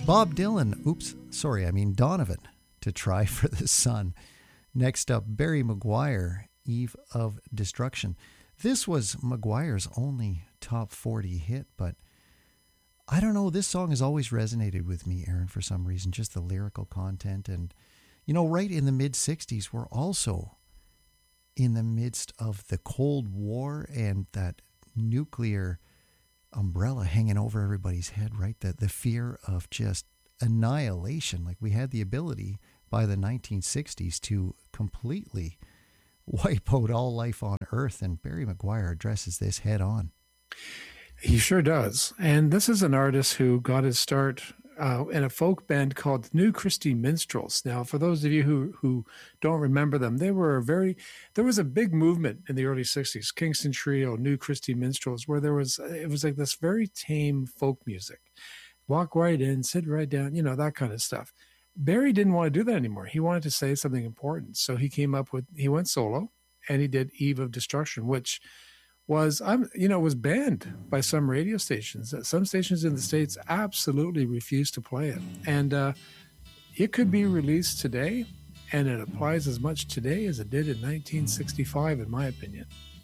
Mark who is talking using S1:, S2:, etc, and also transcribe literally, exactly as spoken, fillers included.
S1: Bob Dylan, oops, sorry, I mean Donovan, to Try for the Sun. Next up, Barry McGuire, Eve of Destruction. This was McGuire's only top forty hit, but I don't know, this song has always resonated with me, Aaron, for some reason, just the lyrical content. And, you know, right in the mid-sixties, we're also in the midst of the Cold War and that nuclear umbrella hanging over everybody's head, right? The, the fear of just annihilation. Like, we had the ability by the nineteen sixties to completely wipe out all life on Earth, and Barry McGuire addresses this head on.
S2: He sure does. And this is an artist who got his start uh, in a folk band called New Christy Minstrels. Now, for those of you who, who don't remember them, they were a very, there was a big movement in the early sixties, Kingston Trio, New Christy Minstrels, where there was, it was like this very tame folk music. Walk right in, sit right down, you know, that kind of stuff. Barry didn't want to do that anymore. He wanted to say something important. So he came up with, he went solo and he did Eve of Destruction, which was, I'm, you know, was banned by some radio stations. Some stations in the States absolutely refused to play it. And uh, it could be released today, and it applies as much today as it did in nineteen sixty-five, in my opinion.